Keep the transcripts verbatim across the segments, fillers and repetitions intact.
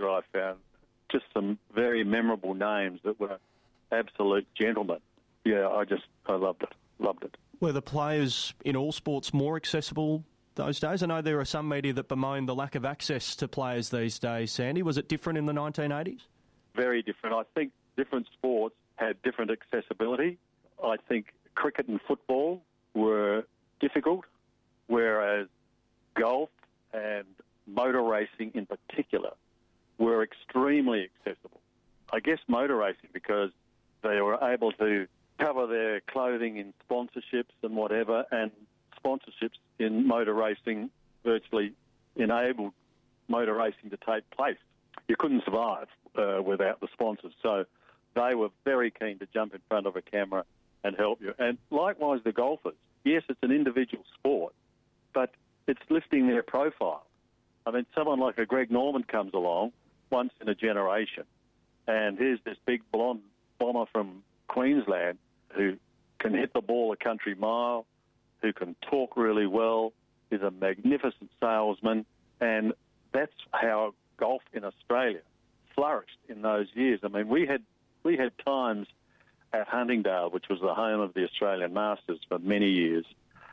Augusta, I found just some very memorable names that were absolute gentlemen. Yeah, I just, I loved it, loved it. Were the players in all sports more accessible those days? I know there are some media that bemoan the lack of access to players these days, Sandy. Was it different in the nineteen eighties? Very different. I think different sports had different accessibility. I think cricket and football were difficult, whereas golf and motor racing in particular were extremely accessible. I guess motor racing because they were able to cover their clothing in sponsorships and whatever, and sponsorships in motor racing virtually enabled motor racing to take place. You couldn't survive uh, without the sponsors, so they were very keen to jump in front of a camera and help you. And likewise the golfers. Yes, it's an individual sport, but it's lifting their profile. I mean, someone like a Greg Norman comes along once in a generation, and here's this big blonde bomber from Queensland who can hit the ball a country mile, who can talk really well, is a magnificent salesman, and that's how golf in Australia flourished in those years. I mean, we had we had times at Huntingdale, which was the home of the Australian Masters for many years.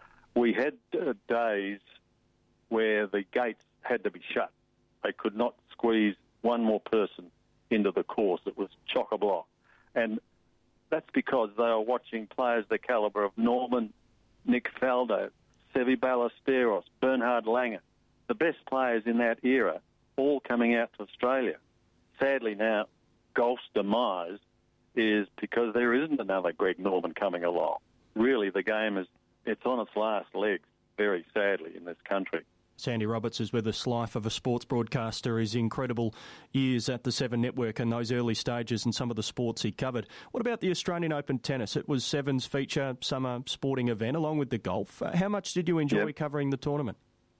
We had uh, days where the gates had to be shut. They could not squeeze one more person into the course. It was chock-a-block. And that's because they are watching players the calibre of Norman, Nick Faldo, Seve Ballesteros, Bernhard Langer, the best players in that era, all coming out to Australia. Sadly now, golf's demise is because there isn't another Greg Norman coming along. Really, the game is it's on its last legs, very sadly, in this country. Sandy Roberts is with us, life of a sports broadcaster, his incredible years at the Seven Network and those early stages and some of the sports he covered. What about the Australian Open tennis? It was Seven's feature summer sporting event along with the golf. Uh, how much did you enjoy yep. covering the tournament?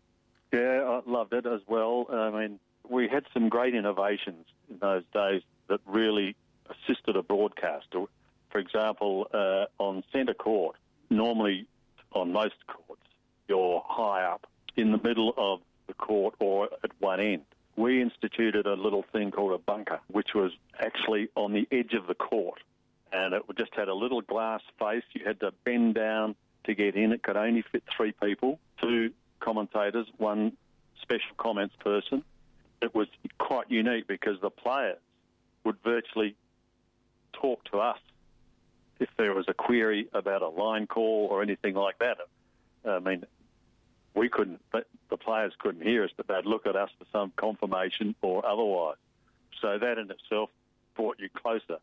Yeah, I loved it as well. I mean, we had some great innovations in those days that really assisted a broadcaster. For example, uh, on centre court, normally on most courts, you're high up in the middle of the court or at one end. We instituted a little thing called a bunker, which was actually on the edge of the court. And it just had a little glass face. You had to bend down to get in. It could only fit three people, two commentators, one special comments person. It was quite unique because the players would virtually talk to us if there was a query about a line call or anything like that. I mean, we couldn't, the players couldn't hear us, but they'd look at us for some confirmation or otherwise. So that in itself brought you closer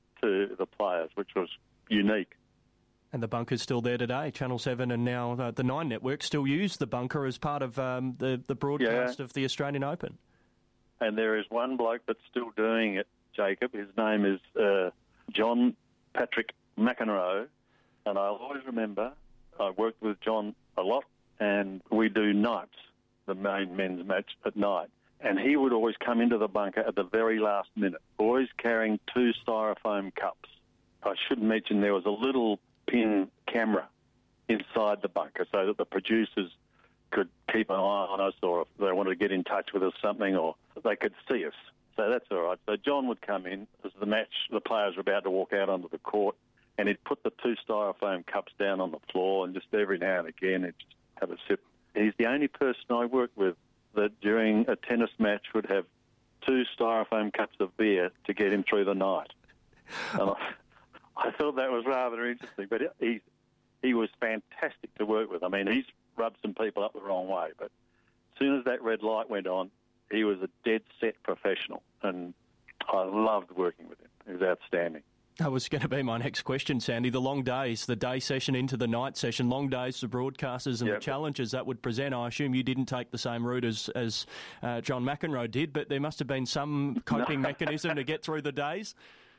to the players, which was unique. And the bunker's still there today. Channel seven and now uh, the Nine Network still use the bunker as part of um, the, the broadcast yeah. of the Australian Open. And there is one bloke that's still doing it, Jacob. His name is uh, John Patrick McEnroe. And I'll always remember, I worked with John a lot, and we do nights, the main men's match at night. And he would always come into the bunker at the very last minute, always carrying two styrofoam cups. I should mention there was a little pin camera inside the bunker so that the producers could keep an eye on us, or if they wanted to get in touch with us something, or they could see us. So that's all right. So John would come in as the match, the players were about to walk out onto the court, and he'd put the two styrofoam cups down on the floor, and just every now and again he'd just have a sip. He's the only person I worked with that during a tennis match would have two styrofoam cups of beer to get him through the night. And I, I thought that was rather interesting, but he he was fantastic to work with. I mean, he's rubbed some people up the wrong way, but as soon as that red light went on, he was a dead-set professional, and I loved working with him. He was outstanding. That was going to be my next question, Sandy. The long days, the day session into the night session, long days for broadcasters and yep. the challenges that would present. I assume you didn't take the same route as, as uh, John McEnroe did, but there must have been some coping no. mechanism to get through the days?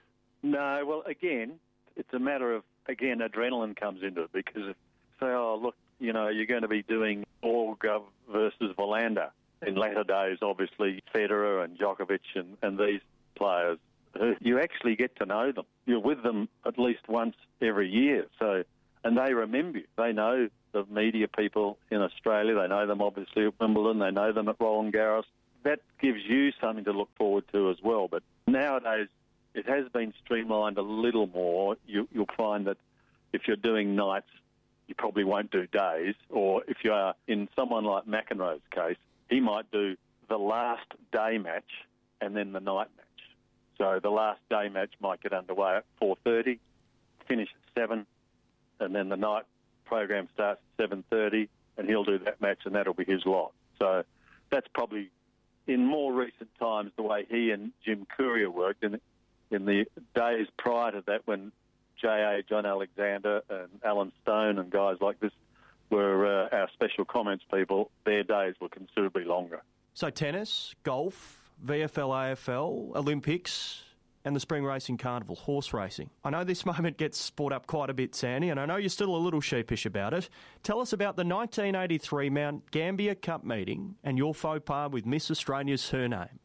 No, well, again, it's a matter of, again, adrenaline comes into it, because if say, oh, look, you know, you're going to be doing Olga versus Valander. In latter days, obviously, Federer and Djokovic and, and these players, you actually get to know them. You're with them at least once every year. So, and they remember you. They know the media people in Australia. They know them, obviously, at Wimbledon. They know them at Roland Garros. that gives you something to look forward to as well. But nowadays, it has been streamlined a little more. You, you'll find that if you're doing nights, you probably won't do days. Or if you are in someone like McEnroe's case, he might do the last day match and then the night match. So the last day match might get underway at four thirty, finish at seven, and then the night program starts at seven thirty, and he'll do that match, and that'll be his lot. So that's probably, in more recent times, the way he and Jim Courier worked. In, in the days prior to that, when J A, John Alexander, and Alan Stone and guys like this were uh, our special comments people, their days were considerably longer. So tennis, golf, V F L, A F L, Olympics, and the Spring Racing Carnival, horse racing. I know this moment gets brought up quite a bit, Sandy, and I know you're still a little sheepish about it. Tell us about the nineteen eighty-three Mount Gambier Cup meeting and your faux pas with Miss Australia's surname.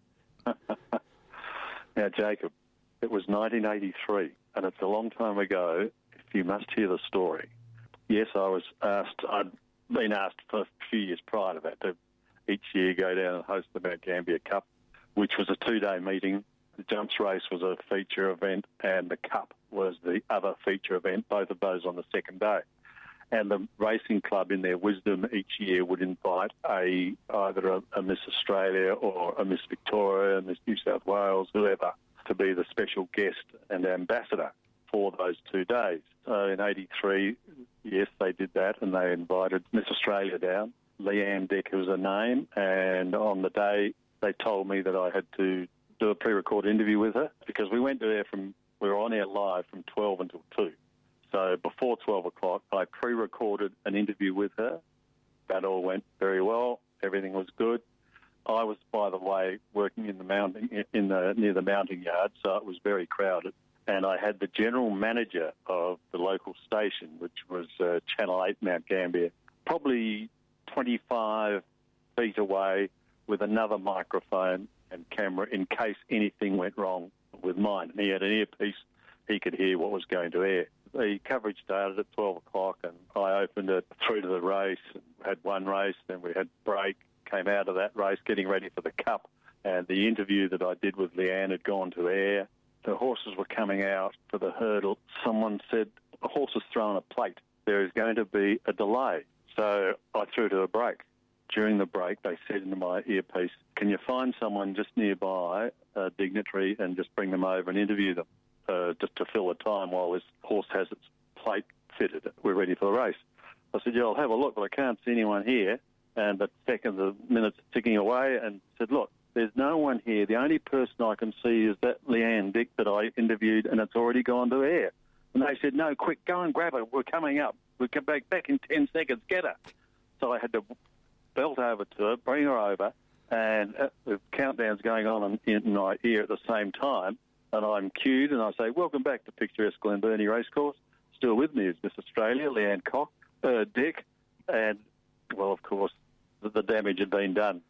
Now, Jacob, it was nineteen eighty-three, and it's a long time ago, if you must hear the story. Yes, I was asked, I'd been asked for a few years prior to that to each year go down and host the Mount Gambier Cup, which was a two-day meeting. The jumps race was a feature event and the Cup was the other feature event, both of those on the second day. And the racing club, in their wisdom, each year would invite a either a, a Miss Australia or a Miss Victoria, Miss New South Wales, whoever, to be the special guest and ambassador for those two days. So in eighty-three, yes, they did that, and they invited Miss Australia down. Leanne Dick was her name, and on the day they told me that I had to do a pre-recorded interview with her, because we went there from, we were on air live from twelve until two. So before twelve o'clock, I pre-recorded an interview with her. That all went very well. Everything was good. I was, by the way, working in the mounting, in the near the mounting yard, so it was very crowded. And I had the general manager of the local station, which was uh, Channel eight Mount Gambier, probably twenty-five feet away with another microphone and camera in case anything went wrong with mine. And he had an earpiece. He could hear what was going to air. The coverage started at twelve o'clock, and I opened it through to the race, and had one race, then we had break, came out of that race, getting ready for the Cup, and the interview that I did with Leanne had gone to air. The horses were coming out for the hurdle. Someone said, a horse has thrown a plate. There is going to be a delay. So I threw to a break. During the break, they said into my earpiece, can you find someone just nearby, a dignitary, and just bring them over and interview them, uh, just to fill the time while this horse has its plate fitted. We're ready for the race. I said, yeah, I'll have a look, but I can't see anyone here. And the seconds, the minutes are ticking away, and said, look, there's no one here. The only person I can see is that Leanne Dick that I interviewed, and it's already gone to air. And they said, no, quick, go and grab her. We're coming up. We'll come back, back in ten seconds. Get her. So I had to belt over to her, bring her over, and uh, the countdown's going on in, in my ear at the same time, and I'm cued, and I say, welcome back to picturesque Glenburnie Racecourse. Still with me is Miss Australia, Leanne Cock, uh, Dick, and, well, of course, the, the damage had been done.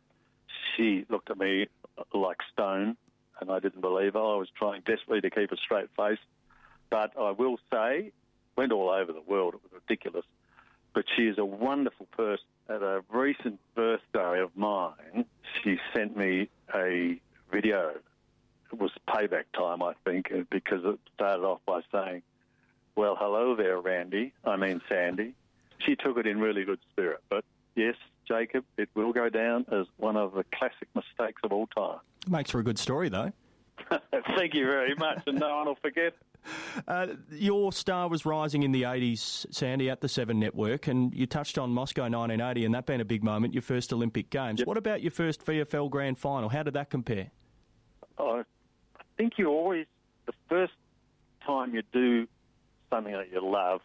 She looked at me like stone, and I didn't believe her. I was trying desperately to keep a straight face. But I will say, went all over the world. It was ridiculous. But she is a wonderful person. At a recent birthday of mine, she sent me a video. It was payback time, I think, because it started off by saying, well, hello there, Randy. I mean, Sandy. She took it in really good spirit. But, yes, Jacob, it will go down as one of the classic mistakes of all time. Makes for a good story, though. Thank you very much, and no one will forget. Uh, your star was rising in the eighties, Sandy, at the Seven Network, and you touched on Moscow nineteen eighty, and that being a big moment, your first Olympic Games. Yep. What about your first V F L Grand Final? How did that compare? Oh, I think you always, the first time you do something that you love,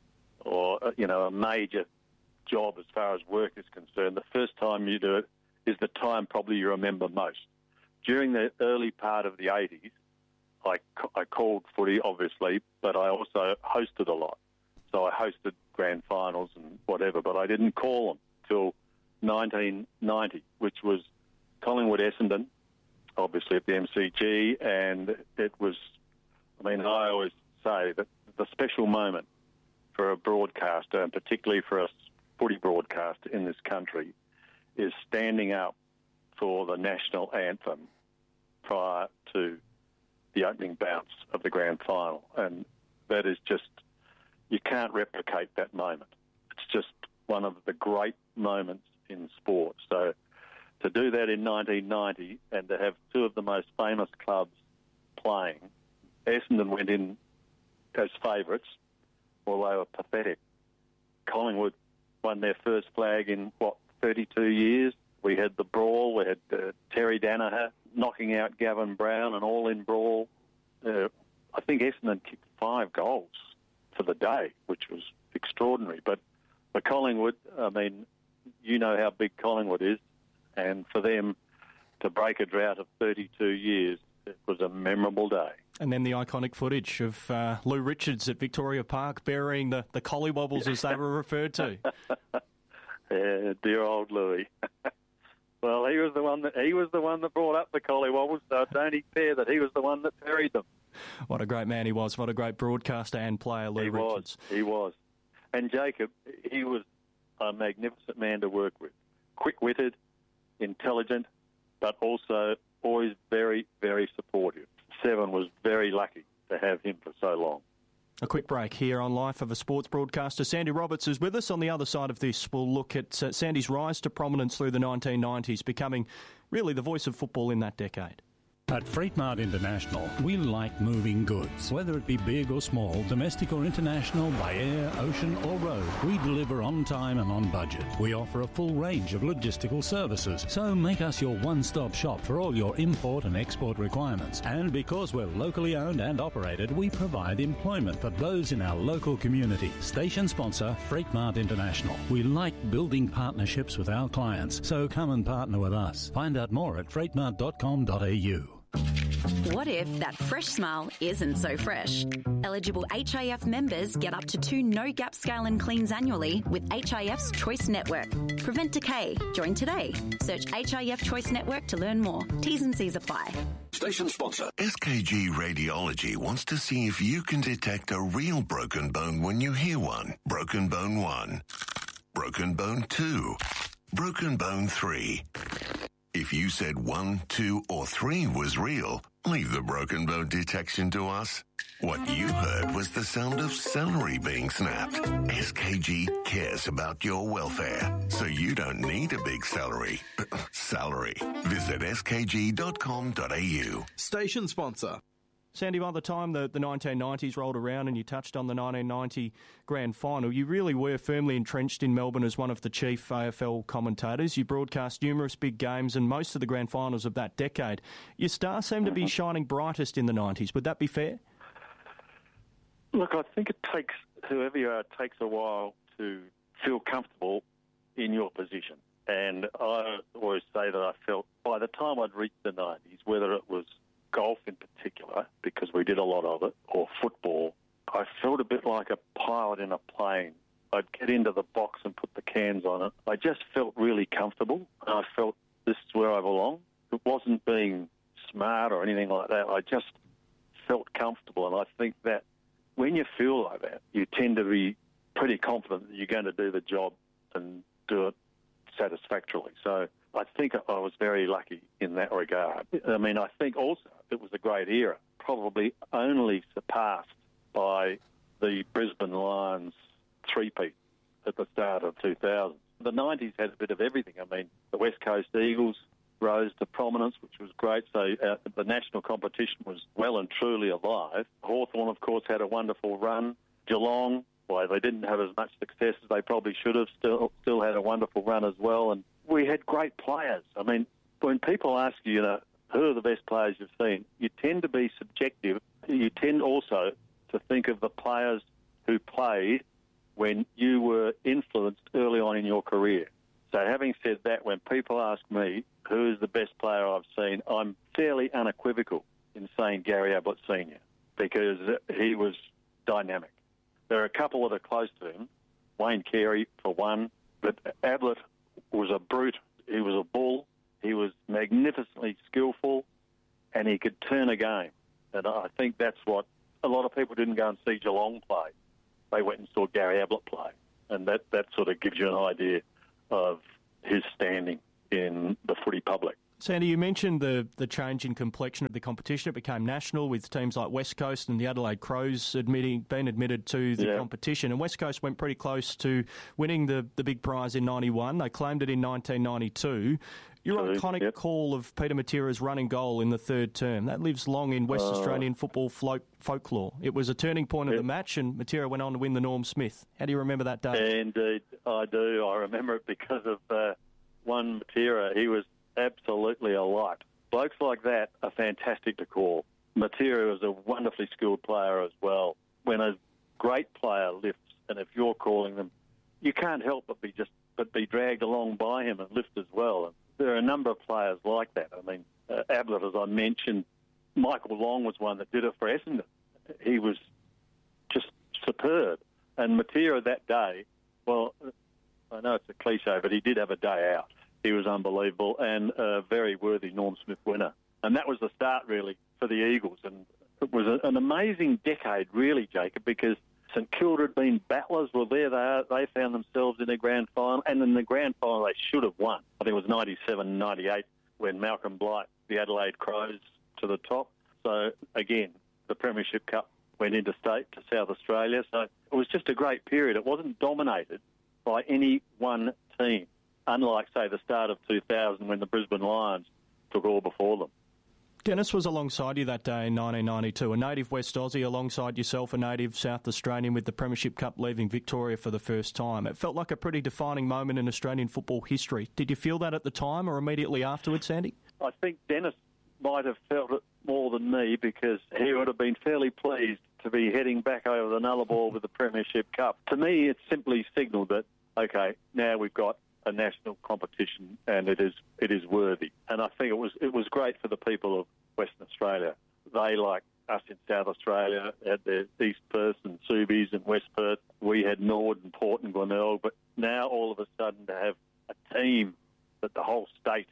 or, you know, a major job as far as work is concerned, the first time you do it is the time probably you remember most. During the early part of the eighties, I, I called footy, obviously, but I also hosted a lot. So I hosted grand finals and whatever, but I didn't call them till nineteen ninety, which was Collingwood Essendon, obviously at the M C G, and it was, I mean, I always say that the special moment for a broadcaster, and particularly for a footy broadcaster in this country, is standing up saw the national anthem prior to the opening bounce of the grand final. And that is just, you can't replicate that moment. It's just one of the great moments in sport. So to do that in nineteen ninety and to have two of the most famous clubs playing, Essendon went in as favourites, although they were pathetic. Collingwood won their first flag in, what, thirty-two years. We had the brawl. We had uh, Terry Danaher knocking out Gavin Brown, an all-in brawl. Uh, I think Essendon kicked five goals for the day, which was extraordinary. But for Collingwood, I mean, you know how big Collingwood is, and for them to break a drought of thirty-two years, it was a memorable day. And then the iconic footage of uh, Lou Richards at Victoria Park burying the, the collywobbles, as they were referred to. Yeah, dear old Louis. Well, he was the one that he was the one that brought up the collywobbles, so it's only fair that he was the one that buried them. What a great man he was! What a great broadcaster and player, Lou he Richards. Was, he was. And Jacob, he was a magnificent man to work with. Quick-witted, intelligent, but also always very, very supportive. Seven was very lucky to have him for so long. A quick break here on Life of a Sports Broadcaster. Sandy Roberts is with us. On the other side of this, we'll look at uh, Sandy's rise to prominence through the nineteen nineties, becoming really the voice of football in that decade. At Freight Mart International, we like moving goods. Whether it be big or small, domestic or international, by air, ocean or road, we deliver on time and on budget. We offer a full range of logistical services, so make us your one-stop shop for all your import and export requirements. And because we're locally owned and operated, we provide employment for those in our local community. Station sponsor, Freight Mart International. We like building partnerships with our clients, so come and partner with us. Find out more at freight mart dot com dot a u. What if that fresh smile isn't so fresh? Eligible H I F members get up to two no-gap scale and cleans annually with H I F's Choice Network. Prevent decay. Join today. Search H I F Choice Network to learn more. T's and C's apply. Station sponsor. S K G Radiology wants to see if you can detect a real broken bone when you hear one. Broken bone one. Broken bone two. Broken bone three. If you said one, two, or three was real, leave the broken bone detection to us. What you heard was the sound of celery being snapped. S K G cares about your welfare, so you don't need a big celery. Salary. Visit s k g dot com dot a u. Station sponsor. Sandy, by the time the, the nineteen nineties rolled around and you touched on the nineteen ninety grand final, you really were firmly entrenched in Melbourne as one of the chief A F L commentators. You broadcast numerous big games and most of the grand finals of that decade. Your star seemed to be shining brightest in the nineties. Would that be fair? Look, I think it takes, whoever you are, it takes a while to feel comfortable in your position. And I always say that I felt by the time I'd reached the nineties, whether it was golf in particular, because we did a lot of it, or football, I felt a bit like a pilot in a plane. I'd get into the box and put the cans on it. I just felt really comfortable. And I felt this is where I belong. It wasn't being smart or anything like that. I just felt comfortable. And I think that when you feel like that, you tend to be pretty confident that you're going to do the job and do it satisfactorily. So I think I was very lucky in that regard. I mean, I think also it was a great era, probably only surpassed by the Brisbane Lions three-peat at the start of two thousand. The nineties had a bit of everything. I mean, the West Coast Eagles rose to prominence, which was great. So uh, the national competition was well and truly alive. Hawthorn, of course, had a wonderful run. Geelong, well, they didn't have as much success as they probably should have, still, still had a wonderful run as well. And we had great players. I mean, when people ask you, you know, who are the best players you've seen, you tend to be subjective. You tend also to think of the players who played when you were influenced early on in your career. So having said that, when people ask me who is the best player I've seen, I'm fairly unequivocal in saying Gary Ablett Senior because he was dynamic. There are a couple that are close to him, Wayne Carey for one, but Ablett was a brute. He was a bull. He was magnificently skillful, and he could turn a game. And I think that's what a lot of people didn't go and see Geelong play. They went and saw Gary Ablett play, and that, that sort of gives you an idea of his standing in the footy public. Sandy, you mentioned the, the change in complexion of the competition. It became national with teams like West Coast and the Adelaide Crows admitting, being admitted to the yeah. competition. And West Coast went pretty close to winning the, the big prize in ninety-one. They claimed it in nineteen ninety-two. Your True. iconic yep. call of Peter Matera's running goal in the third term, that lives long in West uh, Australian football folk, folklore. It was a turning point of yep. the match, and Matera went on to win the Norm Smith. How do you remember that day? Indeed, I do. I remember it because of uh, one Matera. He was absolutely a light. Blokes like that are fantastic to call. Matera was a wonderfully skilled player as well. When a great player lifts, and if you're calling them, you can't help but be just but be dragged along by him and lift as well. And there are a number of players like that. I mean, uh, Ablett, as I mentioned, Michael Long was one that did it for Essendon. He was just superb. And Matera that day, well, I know it's a cliche, but he did have a day out. He was unbelievable and a very worthy Norm Smith winner. And that was the start, really, for the Eagles. And it was a, an amazing decade, really, Jacob, because St Kilda had been battlers. Well, there they are. They found themselves in a grand final, and in the grand final they should have won. I think it was ninety-seven ninety-eight when Malcolm Blight, the Adelaide Crows, to the top. So, again, the Premiership Cup went interstate to South Australia. So it was just a great period. It wasn't dominated by any one team, unlike, say, the start of two thousand when the Brisbane Lions took all before them. Dennis was alongside you that day in nineteen ninety-two, a native West Aussie alongside yourself, a native South Australian, with the Premiership Cup leaving Victoria for the first time. It felt like a pretty defining moment in Australian football history. Did you feel that at the time or immediately afterwards, Sandy? I think Dennis might have felt it more than me because he would have been fairly pleased to be heading back over the Nullarbor with the Premiership Cup. To me, it simply signalled that, OK, now we've got a national competition, and it is it is worthy. And I think it was it was great for the people of Western Australia. They, like us in South Australia, had their East Perth and Subies and West Perth. We had Nord and Port and Glenelg. But now, all of a sudden, to have a team that the whole state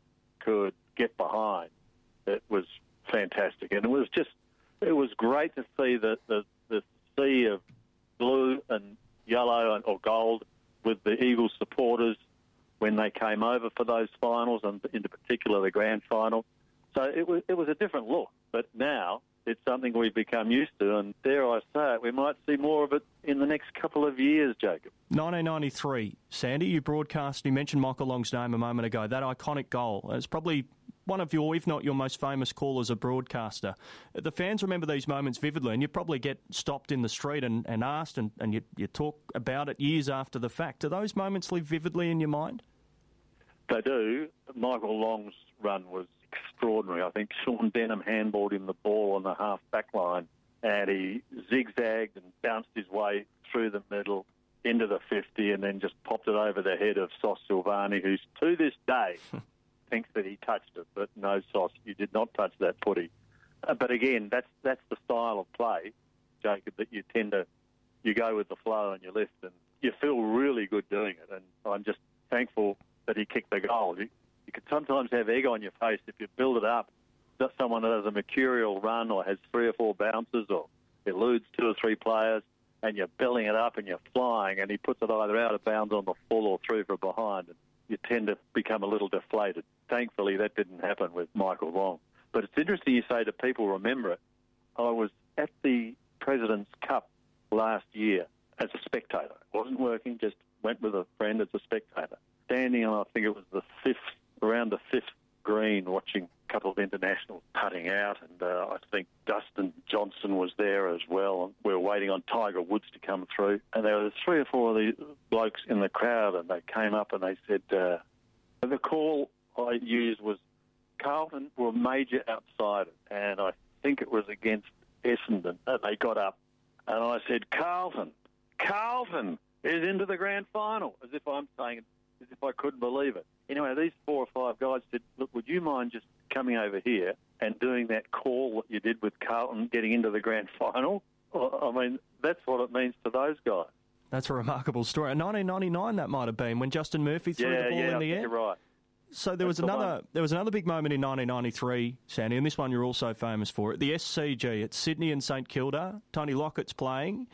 could get behind, it was fantastic. And it was just it was great to see the the, the sea of blue and yellow and, or gold with the Eagles supporters when they came over for those finals, and in particular the grand final. So it was it was a different look, but now it's something we've become used to, and dare I say it, we might see more of it in the next couple of years, Jacob. nineteen ninety-three, Sandy, you broadcast, you mentioned Michael Long's name a moment ago, that iconic goal. It's probably one of your, if not your most famous call as a broadcaster. The fans remember these moments vividly, and you probably get stopped in the street and, and asked, and, and you, you talk about it years after the fact. Do those moments live vividly in your mind? They do. Michael Long's run was extraordinary. I think Sean Denham handballed him the ball on the half-back line, and he zigzagged and bounced his way through the middle into the fifty and then just popped it over the head of Sos Silvani, who's to this day thinks that he touched it, but no, Sos, you did not touch that footy. Uh, but again, that's that's the style of play, Jacob, that you tend to, you go with the flow and you lift, and you feel really good doing it. And I'm just thankful that he kicked the goal. You, you can sometimes have egg on your face if you build it up. Just someone that has a mercurial run or has three or four bounces or eludes two or three players, and you're belling it up and you're flying, and he puts it either out of bounds on the full or through from behind, and you tend to become a little deflated. Thankfully, that didn't happen with Michael Long. But it's interesting you say that people remember it. I was at the President's Cup last year as a spectator. Wasn't working, just went with a friend as a spectator. Standing on, I think it was the fifth, around the fifth green, watching a couple of internationals putting out, and uh, I think Dustin Johnson was there as well. And we were waiting on Tiger Woods to come through, and there were three or four of these blokes in the crowd, and they came up and they said, uh, the call I used was Carlton were major outsiders, and I think it was against Essendon, and they got up, and I said, Carlton, Carlton is into the grand final, as if I'm saying it, as if I couldn't believe it. Anyway, these four or five guys said, look, would you mind just coming over here and doing that call that you did with Carlton getting into the grand final? I mean, that's what it means to those guys. That's a remarkable story. In nineteen ninety-nine, that might have been, when Justin Murphy threw yeah, the ball yeah, in the air. You're right. So there was That's another the there was another big moment in nineteen ninety-three, Sandy, and this one you're also famous for. At the S C G at Sydney and St Kilda, Tony Lockett's playing,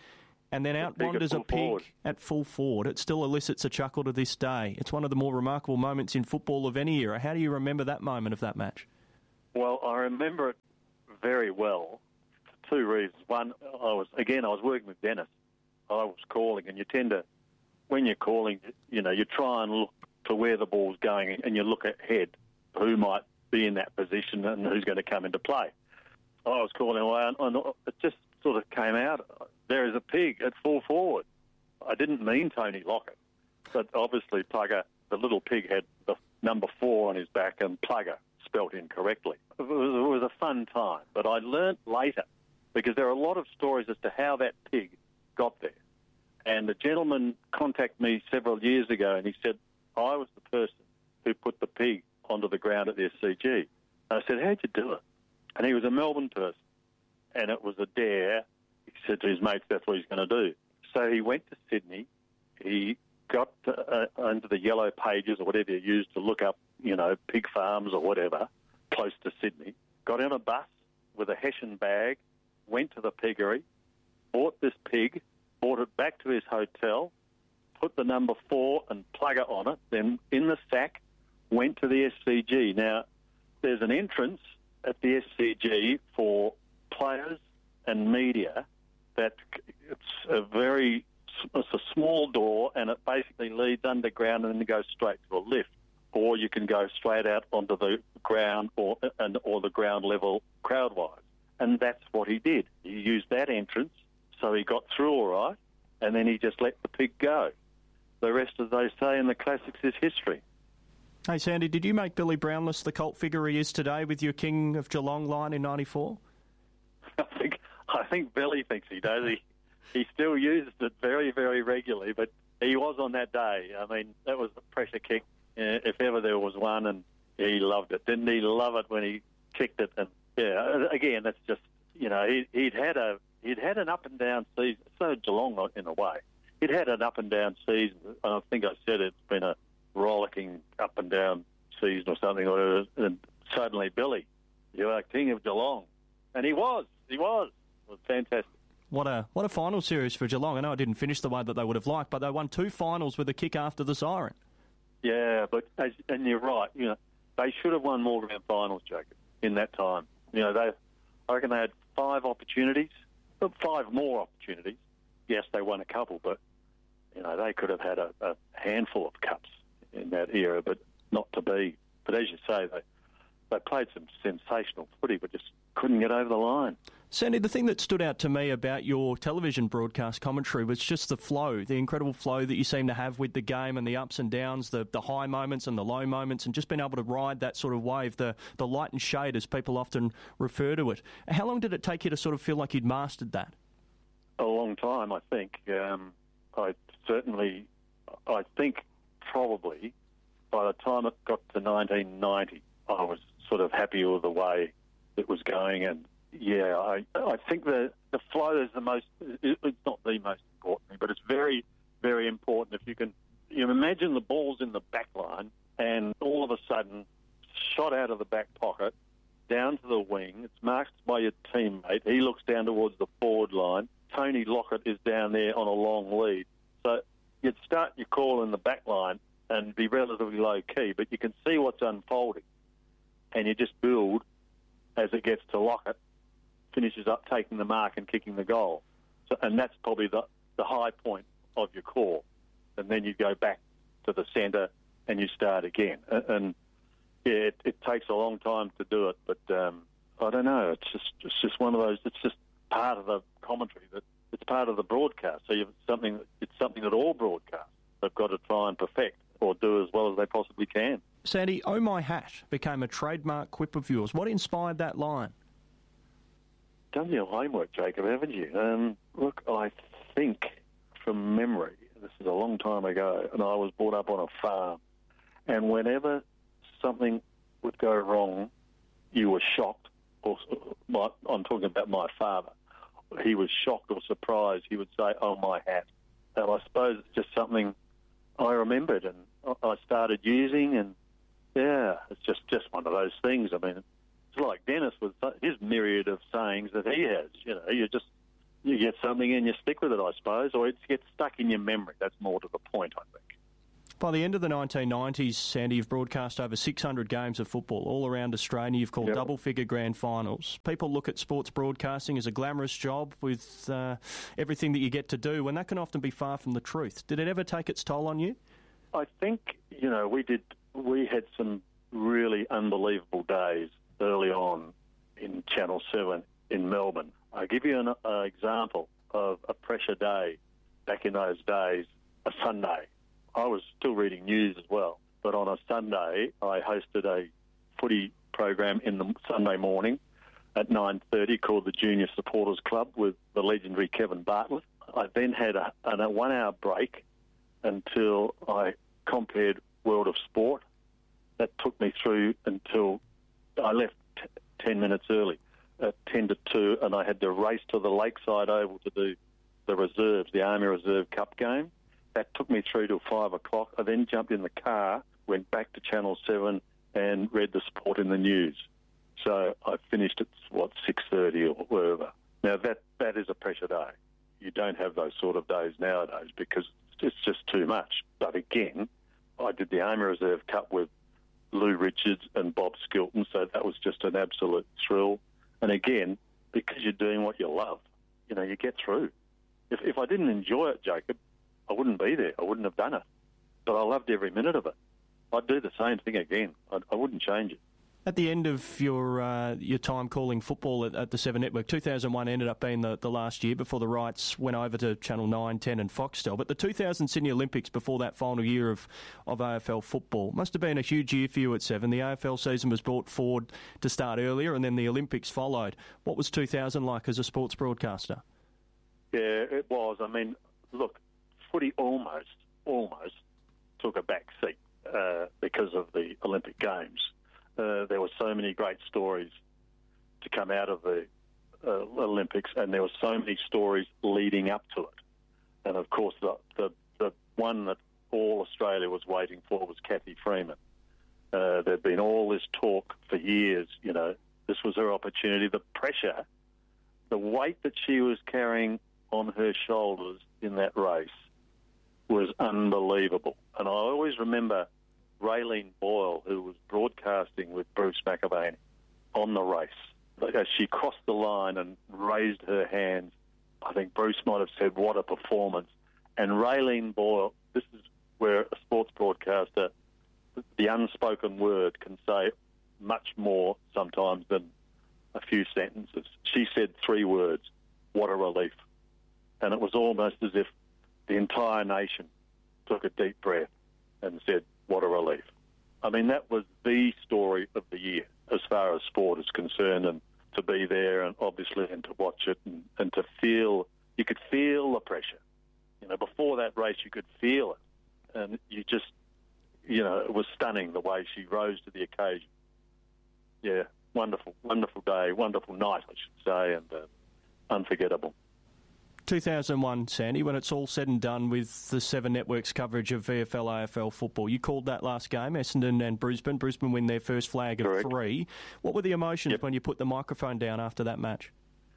And then out pig at wanders a full pig forward. at full forward. It still elicits a chuckle to this day. It's one of the more remarkable moments in football of any era. How do you remember that moment of that match? Well, I remember it very well for two reasons. One, I was again, I was working with Dennis. I was calling, and you tend to, when you're calling, you know, you try and look to where the ball's going, and you look ahead, who might be in that position and who's going to come into play. I was calling away, and it just sort of came out. There is a pig at full forward. I didn't mean Tony Lockett, but obviously Plugger, the little pig, had the number four on his back, and Plugger spelt incorrectly. It was, it was a fun time, but I learnt later, because there are a lot of stories as to how that pig got there. And the gentleman contacted me several years ago, and he said, I was the person who put the pig onto the ground at the S C G. And I said, how'd you do it? And he was a Melbourne person, and it was a dare. He said to his mates, that's what he's going to do. So he went to Sydney. He got uh, into the yellow pages or whatever you use to look up, you know, pig farms or whatever, close to Sydney, got in a bus with a Hessian bag, went to the piggery, bought this pig, brought it back to his hotel, put the number four and Plugger on it, then in the sack, went to the S C G. Now, there's an entrance at the S C G for players and media that it's a very, it's a small door, and it basically leads underground and then goes straight to a lift. Or you can go straight out onto the ground or and or the ground level crowd-wise. And that's what he did. He used that entrance, so he got through all right, and then he just let the pig go. The rest, as they say in the classics, is history. Hey, Sandy, did you make Billy Brownless the cult figure he is today with your King of Geelong line in ninety-four? I think I think Billy thinks he does. He, he still uses it very, very regularly, but he was on that day. I mean, that was the pressure kick, uh, if ever there was one, and he loved it. Didn't he love it when he kicked it? And yeah, again, that's just, you know, he, he'd had a he'd had an up and down season. So Geelong, in a way, he'd had an up and down season. I think I said it's been a rollicking up and down season or something, or and suddenly, Billy, you are King of Geelong, and he was, he was, it was fantastic. What a what a final series for Geelong. I know it didn't finish the way that they would have liked, but they won two finals with a kick after the siren. Yeah, but as, and you're right. You know, they should have won more grand finals, Jacob, in that time. You know, they, I reckon they had five opportunities, five more opportunities. Yes, they won a couple, but you know they could have had a, a handful of cups in that era, but not to be. But as you say, they they played some sensational footy, but just couldn't get over the line. Sandy, the thing that stood out to me about your television broadcast commentary was just the flow, the incredible flow that you seem to have with the game and the ups and downs, the, the high moments and the low moments, and just being able to ride that sort of wave, the, the light and shade, as people often refer to it. How long did it take you to sort of feel like you'd mastered that? A long time, I think. Um, I certainly, I think probably by the time it got to nineteen ninety, I was sort of happy with the way it was going. And yeah, I I think the, the flow is the most, it's not the most important thing, but it's very, very important. If you can, you imagine the ball's in the back line and all of a sudden shot out of the back pocket, down to the wing, it's marked by your teammate, he looks down towards the forward line, Tony Lockett is down there on a long lead. So you'd start your call in the back line and be relatively low key, but you can see what's unfolding. And you just build as it gets to Lockett, finishes up taking the mark and kicking the goal. So, and that's probably the, the high point of your call. And then you go back to the centre and you start again. And, and yeah, it, it takes a long time to do it, but um, I don't know. It's just it's just one of those. It's just part of the commentary. That it's part of the broadcast. So you've something. It's something that all broadcasts have got to try and perfect or do as well as they possibly can. Sandy, "Oh My Hat" became a trademark quip of yours. What inspired that line? Done your homework, Jacob, haven't you? Um, look, I think from memory, this is a long time ago, and I was brought up on a farm, and whenever something would go wrong, you were shocked. Or my, I'm talking about my father. He was shocked or surprised. He would say, "Oh, my hat." And I suppose it's just something I remembered and I started using, and yeah, it's just, just one of those things. I mean, it's like Dennis with his myriad of sayings that he has. You know, you just you get something and you stick with it, I suppose, or it gets stuck in your memory. That's more to the point, I think. By the end of the nineteen nineties, Sandy, you've broadcast over six hundred games of football all around Australia. You've called yep. double-figure grand finals. People look at sports broadcasting as a glamorous job with uh, everything that you get to do, when that can often be far from the truth. Did it ever take its toll on you? I think, you know, we did. We had some really unbelievable days early on in Channel seven in Melbourne. I'll give you an uh, example of a pressure day back in those days, a Sunday. I was still reading news as well, but on a Sunday, I hosted a footy program in the Sunday morning at nine thirty called the Junior Supporters Club with the legendary Kevin Bartlett. I then had a, a one-hour break until I compared World of Sport. That took me through until I left t- ten minutes early, at ten to two, and I had to race to the Lakeside Oval to do the reserves, the Army Reserve Cup game. That took me through till five o'clock. I then jumped in the car, went back to Channel seven and read the sport in the news. So I finished at, what, six thirty or wherever. Now, that, that is a pressure day. You don't have those sort of days nowadays because it's just too much. But again, I did the Army Reserve Cup with Lou Richards and Bob Skilton, so that was just an absolute thrill. And again, because you're doing what you love, you know, you get through. If, if I didn't enjoy it, Jacob, I wouldn't be there. I wouldn't have done it. But I loved every minute of it. I'd do the same thing again. I'd, I wouldn't change it. At the end of your uh, your time calling football at, at the Seven Network, two thousand one ended up being the, the last year before the rights went over to Channel nine, ten and Foxtel. But the two thousand Sydney Olympics, before that final year of, of A F L football, must have been a huge year for you at Seven. The A F L season was brought forward to start earlier and then the Olympics followed. What was two thousand like as a sports broadcaster? Yeah, it was. I mean, look, footy almost, almost took a back seat uh, because of the Olympic Games. Uh, there were so many great stories to come out of the uh, Olympics, and there were so many stories leading up to it. And, of course, the, the, the one that all Australia was waiting for was Cathy Freeman. Uh, there'd been all this talk for years, you know, this was her opportunity. The pressure, the weight that she was carrying on her shoulders in that race was unbelievable. And I always remember Raylene Boyle, who was broadcasting with Bruce McAvaney on the race. As she crossed the line and raised her hands, I think Bruce might have said, what a performance. And Raylene Boyle, this is where a sports broadcaster, the unspoken word can say much more sometimes than a few sentences. She said three words, what a relief. And it was almost as if the entire nation took a deep breath and said, what a relief. I mean, that was the story of the year as far as sport is concerned, and to be there and obviously and to watch it and, and to feel, you could feel the pressure. You know, before that race, you could feel it. And you just, you know, it was stunning the way she rose to the occasion. Yeah, wonderful, wonderful day, wonderful night, I should say, and uh, unforgettable. two thousand one, Sandy, when it's all said and done with the Seven Network's coverage of V F L, A F L football. You called that last game, Essendon and Brisbane. Brisbane win their first flag of Correct. three. What were the emotions Yep. when you put the microphone down after that match?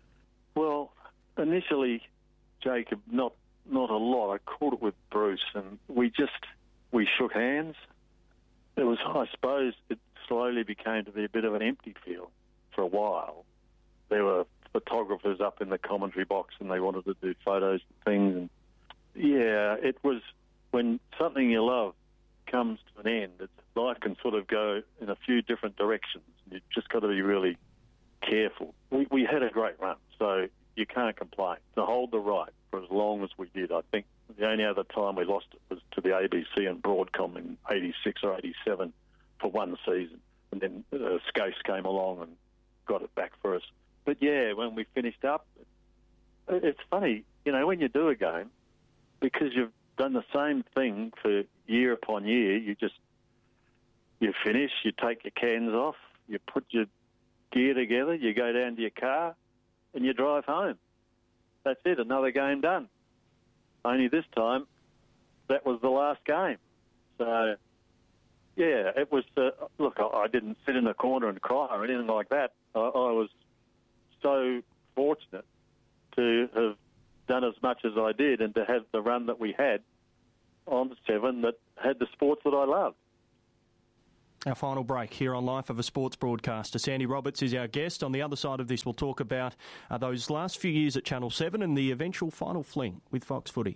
Well, initially, Jacob, not not a lot. I called it with Bruce, and we just, we shook hands. It was, I suppose, it slowly became to be a bit of an empty feel for a while. There were photographers up in the commentary box and they wanted to do photos and things. And yeah, it was when something you love comes to an end, it's, life can sort of go in a few different directions. You've just got to be really careful. We, we had a great run, so you can't complain. To hold the right for as long as we did, I think the only other time we lost it was to the A B C and Broadcom in eighty-six or eighty-seven for one season. And then uh, Scase came along and got it back for us. But yeah, when we finished up, it's funny, you know, when you do a game, because you've done the same thing for year upon year, you just, you finish, you take your cans off, you put your gear together, you go down to your car, and you drive home. That's it, another game done. Only this time, that was the last game. So, yeah, it was, uh, look, I, I didn't sit in a corner and cry or anything like that. I, I was so fortunate to have much as I did, and to have the run that we had on Seven that had the sports that I loved. Our final break here on Life of a Sports Broadcaster. Sandy Roberts is our guest. On the other side of this, we'll talk about uh, those last few years at Channel seven and the eventual final fling with Fox Footy.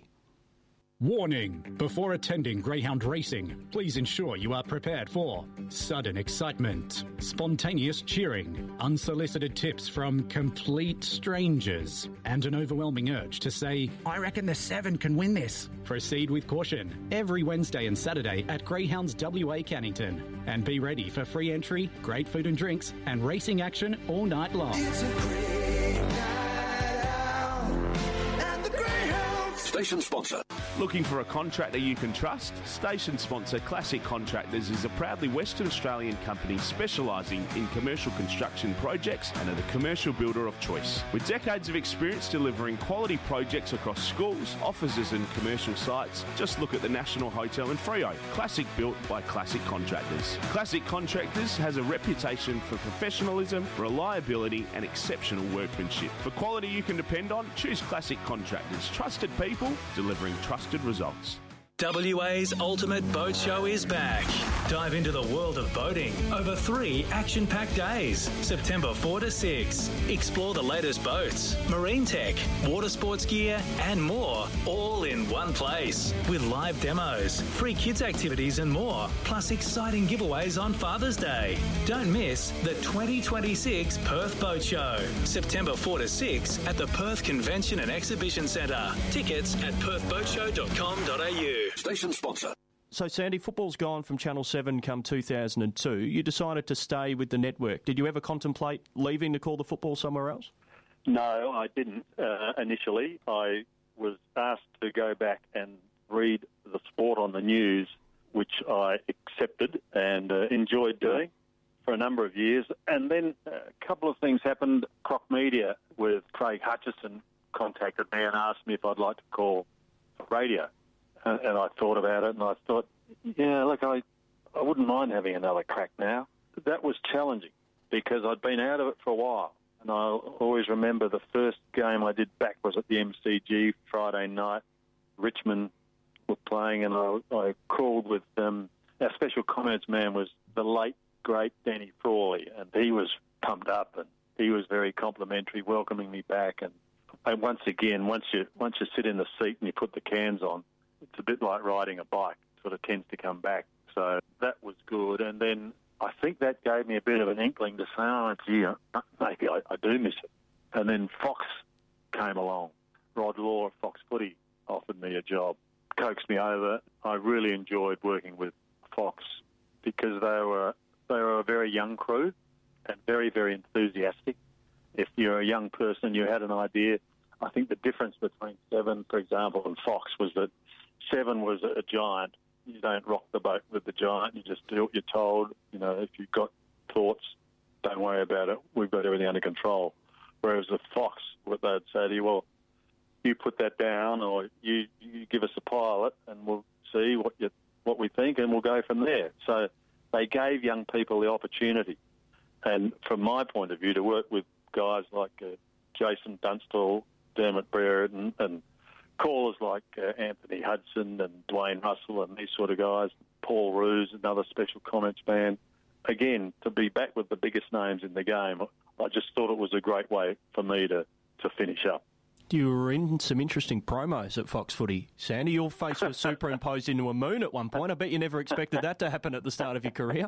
Warning! Before attending greyhound racing, please ensure you are prepared for sudden excitement, spontaneous cheering, unsolicited tips from complete strangers, and an overwhelming urge to say, "I reckon the Seven can win this." Proceed with caution every Wednesday and Saturday at Greyhounds W A Cannington. And be ready for free entry, great food and drinks, and racing action all night long. It's a great night out at the Greyhounds. Station sponsor. Looking for a contractor you can trust? Station sponsor Classic Contractors is a proudly Western Australian company specialising in commercial construction projects and are the commercial builder of choice. With decades of experience delivering quality projects across schools, offices and commercial sites, just look at the National Hotel in Freo. Classic built by Classic Contractors. Classic Contractors has a reputation for professionalism, reliability and exceptional workmanship. For quality you can depend on, choose Classic Contractors. Trusted people delivering trusted results. W A's Ultimate Boat Show is back. Dive into the world of boating over three action-packed days, September fourth to sixth. Explore the latest boats, marine tech, water sports gear, and more, all in one place. With live demos, free kids activities and more, plus exciting giveaways on Father's Day. Don't miss the twenty twenty-six Perth Boat Show, September fourth to sixth at the Perth Convention and Exhibition Centre. Tickets at perth boat show dot com dot a u. Station sponsor. So, Sandy, football's gone from Channel seven come two thousand two. You decided to stay with the network. Did you ever contemplate leaving to call the football somewhere else? No, I didn't uh, initially. I was asked to go back and read the sport on the news, which I accepted and uh, enjoyed doing for a number of years. And then a couple of things happened. Croc Media with Craig Hutchison contacted me and asked me if I'd like to call radio. And I thought about it, and I thought, yeah, look, I, I wouldn't mind having another crack now. That was challenging because I'd been out of it for a while. And I always remember the first game I did back was at the M C G Friday night. Richmond were playing, and I, I called with um, our special comments man was the late, great Danny Frawley, and he was pumped up, and he was very complimentary, welcoming me back. And, and once again, once you once you sit in the seat and you put the cans on, it's a bit like riding a bike. It sort of tends to come back. So that was good. And then I think that gave me a bit of an inkling to say, oh, gee, maybe I, I do miss it. And then Fox came along. Rod Law of Fox Footy offered me a job, coaxed me over. I really enjoyed working with Fox because they were they were a very young crew and very, very enthusiastic. If you're a young person, you had an idea. I think the difference between Seven, for example, and Fox was that Seven was a giant. You don't rock the boat with the giant. You just do what you're told. You know, if you've got thoughts, don't worry about it. We've got everything under control. Whereas with Fox, what they'd say to you, well, you put that down, or you, you give us a pilot, and we'll see what you what we think, and we'll go from there. So they gave young people the opportunity. And from my point of view, to work with guys like uh, Jason Dunstall, Dermot Brereton, and callers like uh, Anthony Hudson and Dwayne Russell and these sort of guys, Paul Roos, another special comments man. Again, to be back with the biggest names in the game, I just thought it was a great way for me to, to finish up. You were in some interesting promos at Fox Footy, Sandy. Your face was superimposed into a moon at one point. I bet you never expected that to happen at the start of your career.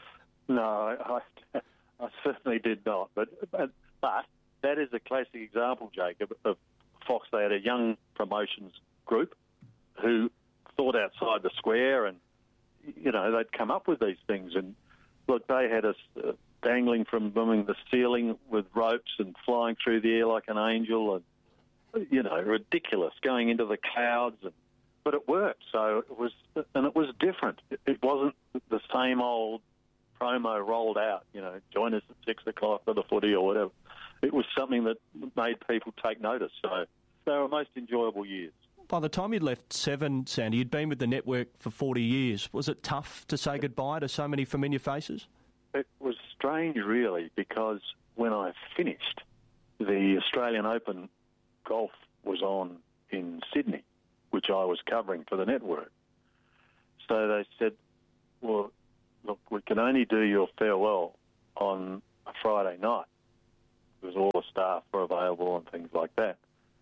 No, I, I certainly did not. But, but but that is a classic example, Jacob, of Fox. They had a young promotions group who thought outside the square, and you know they'd come up with these things. And look, they had us uh, dangling from the ceiling with ropes and flying through the air like an angel, and you know, ridiculous, going into the clouds. And, but it worked. So it was, and it was different. It, it wasn't the same old promo rolled out. You know, join us at six o'clock for the footy or whatever. It was something that made people take notice. So they were most enjoyable years. By the time you'd left Seven, Sandy, you'd been with the network for forty years. Was it tough to say goodbye to so many familiar faces? It was strange, really, because when I finished, the Australian Open golf was on I was covering for the network. So they said, well, look, we can only do your farewell on a Friday night because all the staff were available and things like that.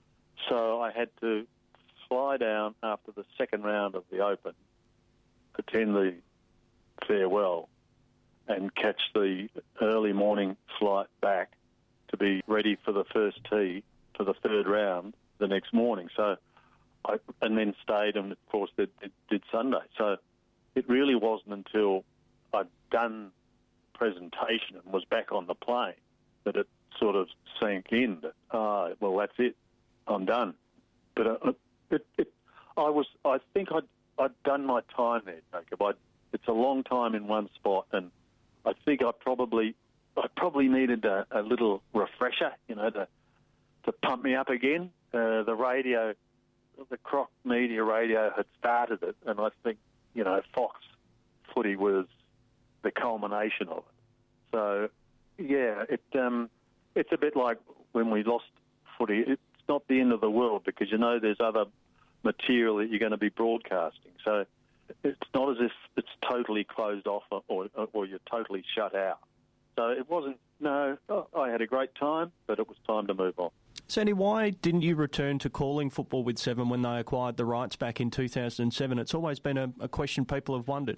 So I had to fly down after the second round of the Open, attend the farewell, and catch the early morning flight back to be ready for the first tee for the third round the next morning. So, I, and then stayed and, of course, did, did, did Sunday. So it really wasn't until I'd done presentation and was back on the plane that it sort of sank in that, ah, oh, well, that's it, I'm done. But uh, it, it, I was, I think I'd, I'd done my time there, Jacob. I'd, it's a long time in one spot, and I think I probably, I probably needed a, a little refresher, you know, to to pump me up again. Uh, the radio, the Croc Media radio had started it, and I think, you know, Fox Footy was the culmination of it. So, yeah, it um, it's a bit like when we lost footy. It's not the end of the world because, you know, there's other material that you're going to be broadcasting. So it's not as if it's totally closed off or, or, or you're totally shut out. So it wasn't, no, I had a great time, but it was time to move on. Sandy, why didn't you return to calling football with Seven when they acquired the rights back in two thousand seven? It's always been a, a question people have wondered.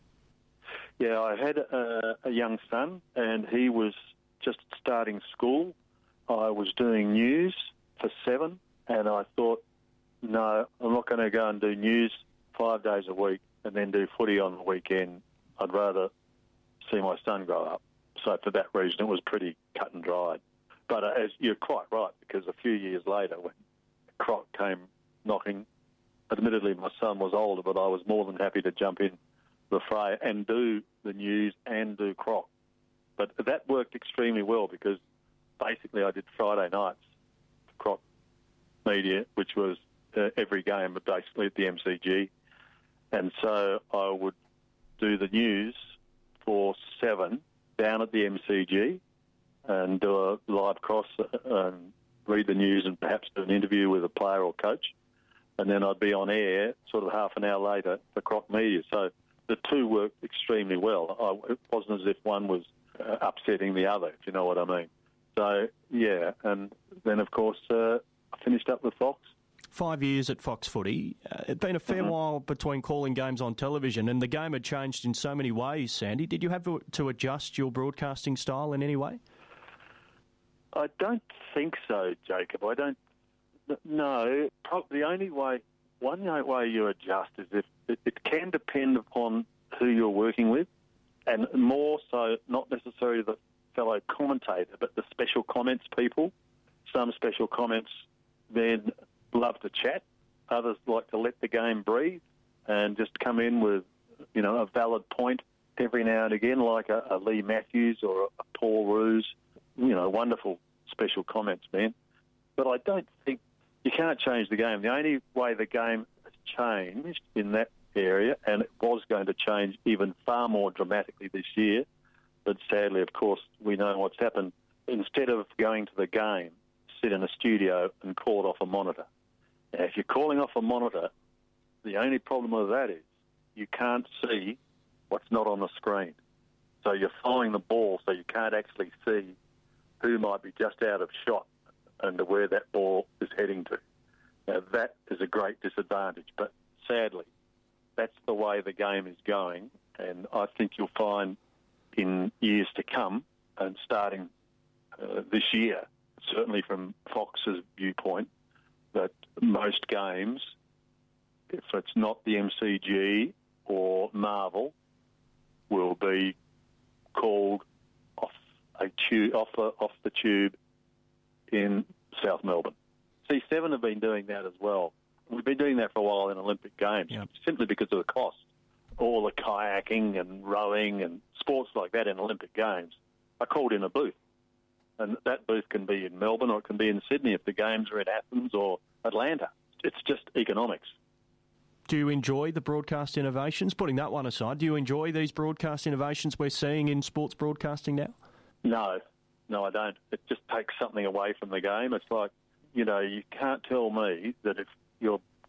Yeah, I had a, a young son, and he was just starting school. I was doing news for Seven, and I thought, no, I'm not going to go and do news five days a week and then do footy on the weekend. I'd rather see my son grow up. So for that reason, it was pretty cut and dried. But uh, as you're quite right, because a few years later, when Croc came knocking, admittedly my son was older, but I was more than happy to jump in the fray and do the news and do Croc. But that worked extremely well because basically I did Friday nights for Croc Media, which was uh, every game, but basically at the M C G. And so I would do the news for Seven down at the M C G and do a live cross and read the news and perhaps do an interview with a player or coach. And then I'd be on air sort of half an hour later for Croc Media. So the two worked extremely well. I, it wasn't as if one was uh, upsetting the other, if you know what I mean. So, yeah, and then, of course, uh, I finished up with Fox. Five years at Fox Footy. Uh, it'd been a fair mm-hmm. while between calling games on television, and the game had changed in so many ways, Sandy. Did you have to adjust your broadcasting style in any way? I don't think so, Jacob. I don't. No, probably the only way, one way you adjust is if it, it can depend upon who you're working with, and more so, not necessarily the fellow commentator, but the special comments people. Some special comments then love to chat. Others like to let the game breathe and just come in with, you know, a valid point every now and again, like a, a Lee Matthews or a, a Paul Roos. You know, wonderful special comments, man. But I don't think you can't change the game. The only way the game has changed in that area, and it was going to change even far more dramatically this year, but sadly, of course, we know what's happened. Instead of going to the game, sit in a studio and call it off a monitor. Now, if you're calling off a monitor, the only problem with that is you can't see what's not on the screen. So you're following the ball, so you can't actually see who might be just out of shot and where that ball is heading to. Now, that is a great disadvantage, but sadly, that's the way the game is going, and I think you'll find in years to come, and starting uh, this year, certainly from Fox's viewpoint, that most games, if it's not the M C G or Marvel, will be called off a tube, off, a, off the tube in South Melbourne. C seven have been doing that as well. We've been doing that for a while in Olympic Games, yep. simply because of the cost. All the kayaking and rowing and sports like that in Olympic Games are called in a booth. And that booth can be in Melbourne or it can be in Sydney if the games are in Athens or Atlanta. It's just economics. Do you enjoy the broadcast innovations? Putting that one aside, do you enjoy these broadcast innovations we're seeing in sports broadcasting now? No, no, I don't. It just takes something away from the game. It's like, you know, you can't tell me that if you're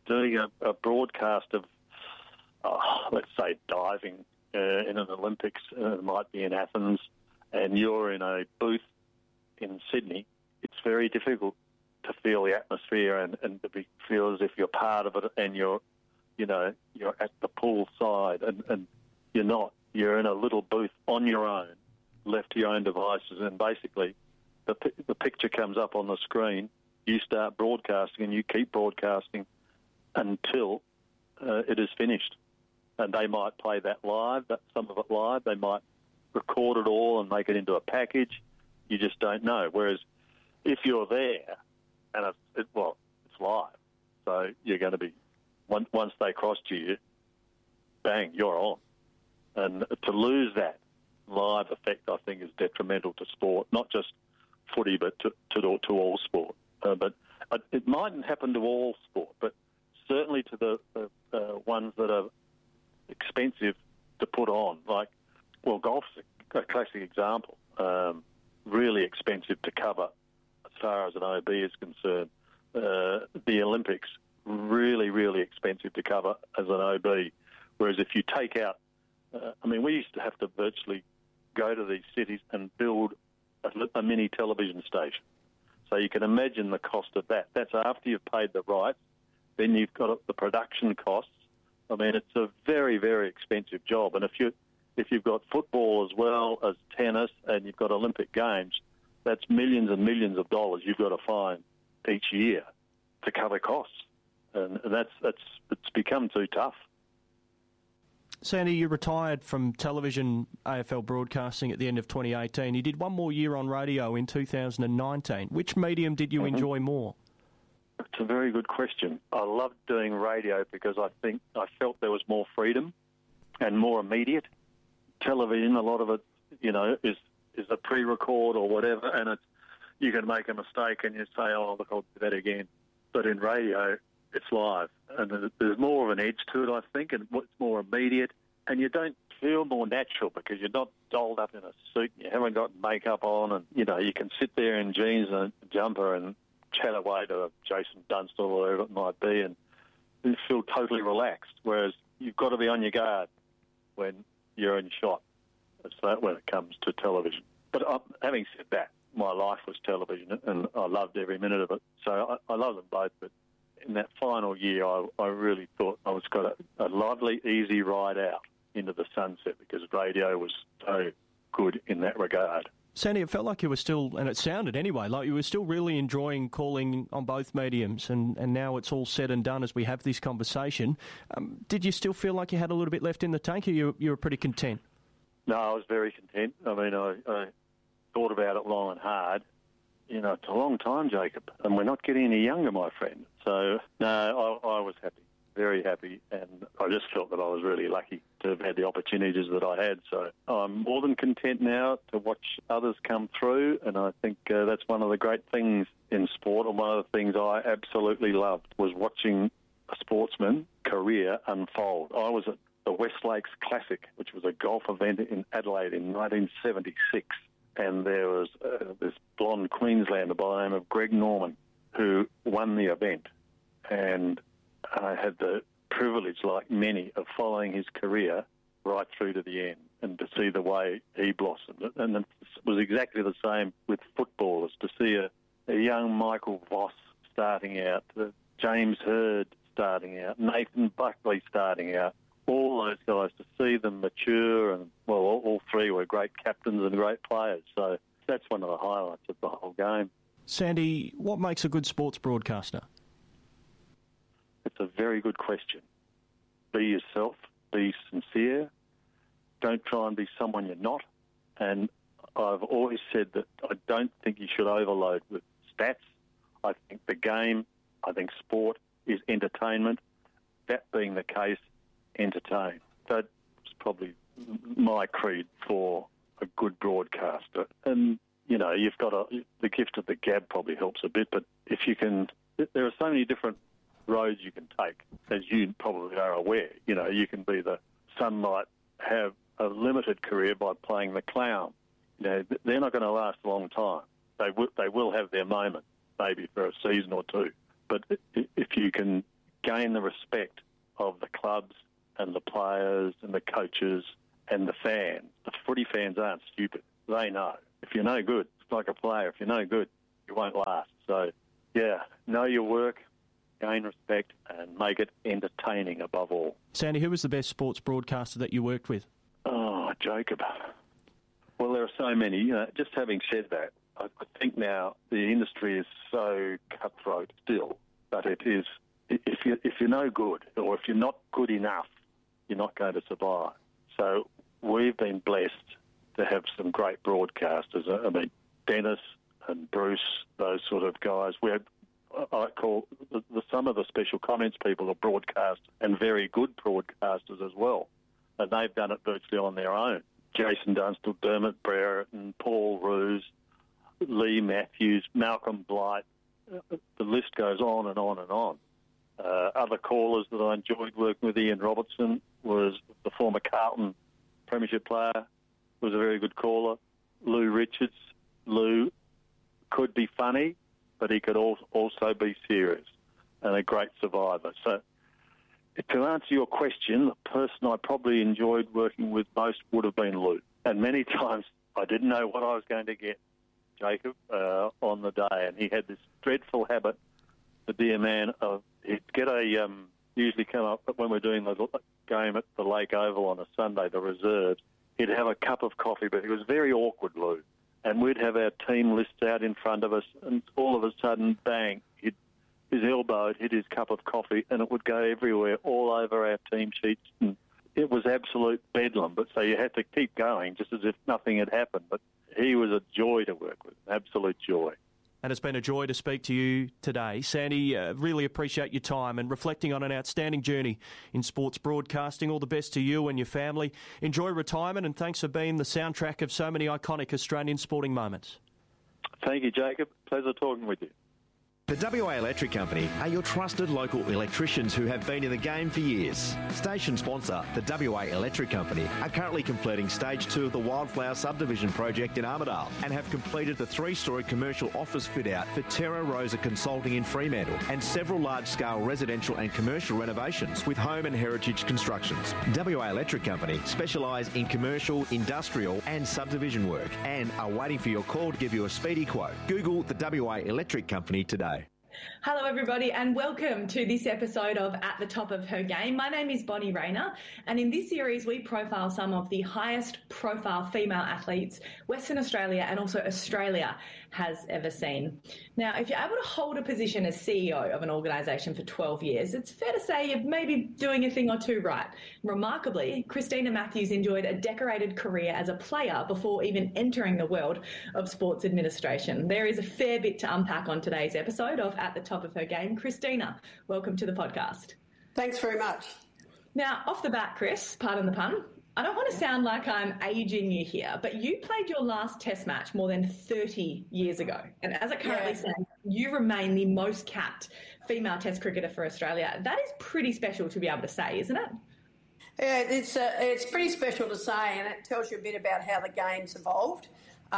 doing a, a broadcast of, uh, let's say, diving uh, in an Olympics, uh, it might be in Athens, and you're in a booth in Sydney, it's very difficult to feel the atmosphere and, and to be, feel as if you're part of it and you're, you know, you're at the pool side and, and you're not. You're in a little booth on your own, left to your own devices, and basically the, the picture comes up on the screen, you start broadcasting and you keep broadcasting until uh, it is finished. And they might play that live, that, some of it live. They might record it all and make it into a package. You just don't know. Whereas if you're there and it's, it, well, it's live, so you're going to be, once, once they cross to you, bang, you're on. And to lose that live effect, I think, is detrimental to sport, not just footy, but to, to, to all sport. Uh, but it mightn't happen to all sport, but certainly to the, the uh, ones that are expensive to put on. Like, well, golf's a classic example. Um, really expensive to cover as far as an O B is concerned. Uh, the Olympics, really, really expensive to cover as an O B. Whereas if you take out, uh, I mean, we used to have to virtually go to these cities and build a, a mini television station. So you can imagine the cost of that. That's after you've paid the rights. Then you've got the production costs. I mean, it's a very, very expensive job. And if you if you've got football as well as tennis and you've got Olympic Games, that's millions and millions of dollars you've got to find each year to cover costs. And that's that's it's become too tough. Sandy, you retired from television A F L broadcasting at the end of twenty eighteen. You did one more year on radio in two thousand nineteen. Which medium did you mm-hmm. enjoy more? It's a very good question. I loved doing radio because I think I felt there was more freedom and more immediate. Television, a lot of it, you know, is is a pre-record or whatever, and it's, you can make a mistake and you say, oh, look, I'll do that again. But in radio, it's live, and there's more of an edge to it, I think, and it's more immediate, and you don't feel more natural because you're not dolled up in a suit and you haven't got makeup on, and, you know, you can sit there in jeans and a jumper and chat away to Jason Dunstall or whoever it might be and you feel totally relaxed, whereas you've got to be on your guard when you're in shot. That's that when it comes to television. But uh, having said that, my life was television and I loved every minute of it. So I, I love them both, but in that final year, I, I really thought I was got a, a lovely, easy ride out into the sunset because radio was so good in that regard. Sandy, it felt like you were still, and it sounded anyway, like you were still really enjoying calling on both mediums, and, and now it's all said and done as we have this conversation. Um, did you still feel like you had a little bit left in the tank, or you, you were pretty content? No, I was very content. I mean, I, I thought about it long and hard. You know, it's a long time, Jacob, and we're not getting any younger, my friend. So, no, I, I was happy, very happy, and I just felt that I was really lucky to have had the opportunities that I had. So I'm more than content now to watch others come through, and I think uh, that's one of the great things in sport, and one of the things I absolutely loved was watching a sportsman career unfold. I was at the West Lakes Classic, which was a golf event in Adelaide in nineteen seventy-six, and there was uh, this blonde Queenslander by the name of Greg Norman who won the event, and I had the privilege, like many, of following his career right through to the end and to see the way he blossomed. And it was exactly the same with footballers, to see a, a young Michael Voss starting out, uh, James Hird starting out, Nathan Buckley starting out, all those guys, to see them mature, and, well, all, all three were great captains and great players. So that's one of the highlights of the whole game. Sandy, what makes a good sports broadcaster? It's a very good question. Be yourself. Be sincere. Don't try and be someone you're not. And I've always said that I don't think you should overload with stats. I think the game, I think sport is entertainment. That being the case, entertain. That's probably my creed for a good broadcaster. And, you know, you've got a, the gift of the gab probably helps a bit, but if you can, there are so many different roads you can take, as you probably are aware. You know, you can be the, some might have a limited career by playing the clown. You know, they're not going to last a long time. They will, they will have their moment, maybe for a season or two. But if you can gain the respect of the clubs and the players and the coaches and the fans. The footy fans aren't stupid. They know. If you're no good, it's like a player. If you're no good, you won't last. So, yeah, know your work, gain respect, and make it entertaining above all. Sandy, who was the best sports broadcaster that you worked with? Oh, Jacob. Well, there are so many. You know, just having said that, I think now the industry is so cutthroat still, but it is, if, you, if you're no good or if you're not good enough, you're not going to survive. So we've been blessed to have some great broadcasters. I mean, Dennis and Bruce, those sort of guys. We have, I call the, the, some of the special comments people are broadcast and very good broadcasters as well. And they've done it virtually on their own. Jason Dunstall, Dermot Brereton, Paul Roos, Lee Matthews, Malcolm Blight. The list goes on and on and on. Uh, other callers that I enjoyed working with, Ian Robertson was the former Carlton premiership player, was a very good caller. Lou Richards. Lou could be funny, but he could also be serious and a great survivor. So to answer your question, the person I probably enjoyed working with most would have been Lou. And many times I didn't know what I was going to get, Jacob, uh, on the day. And he had this dreadful habit, the dear man, of he'd get a, um, usually come up when we're doing the game at the Lake Oval on a Sunday, the reserves, he'd have a cup of coffee, but he was very awkward, Lou. And we'd have our team lists out in front of us, and all of a sudden, bang, he'd, his elbow would hit his cup of coffee, and it would go everywhere, all over our team sheets. And it was absolute bedlam. But so you had to keep going, just as if nothing had happened. But he was a joy to work with, an absolute joy. And it's been a joy to speak to you today. Sandy, uh, really appreciate your time and reflecting on an outstanding journey in sports broadcasting. All the best to you and your family. Enjoy retirement, and thanks for being the soundtrack of so many iconic Australian sporting moments. Thank you, Jacob. Pleasure talking with you. The W A Electric Company are your trusted local electricians who have been in the game for years. Station sponsor, the W A Electric Company, are currently completing stage two of the Wildflower subdivision project in Armidale and have completed the three-storey commercial office fit-out for Terra Rosa Consulting in Fremantle and several large-scale residential and commercial renovations with Home and Heritage Constructions. W A Electric Company specialise in commercial, industrial and subdivision work and are waiting for your call to give you a speedy quote. Google the W A Electric Company today. Hello everybody and welcome to this episode of At the Top of Her Game. My name is Bonnie Rayner, and in this series we profile some of the highest profile female athletes Western Australia and also Australia has ever seen. Now, if you're able to hold a position as C E O of an organisation for twelve years, it's fair to say you're maybe doing a thing or two right. Remarkably, Christina Matthews enjoyed a decorated career as a player before even entering the world of sports administration. There is a fair bit to unpack on today's episode of At the Top of Her Game. Christina, welcome to the podcast. Thanks very much. Now, off the bat, Chris, pardon the pun, I don't want to sound like I'm aging you here, but you played your last Test match more than thirty years ago. And as it currently yeah. stands, you remain the most capped female Test cricketer for Australia. That is pretty special to be able to say, isn't it? Yeah, it's, uh, it's pretty special to say, and it tells you a bit about how the game's evolved.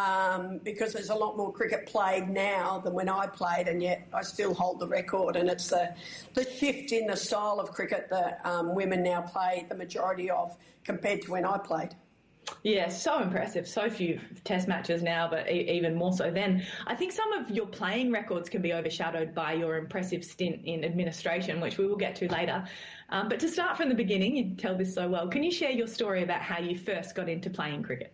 Um, because there's a lot more cricket played now than when I played, and yet I still hold the record. And it's the, the shift in the style of cricket that um, women now play the majority of compared to when I played. Yeah, so impressive. So few Test matches now, but e- even more so then. I think some of your playing records can be overshadowed by your impressive stint in administration, which we will get to later. Um, but to start from the beginning, you tell this so well. Can you share your story about how you first got into playing cricket?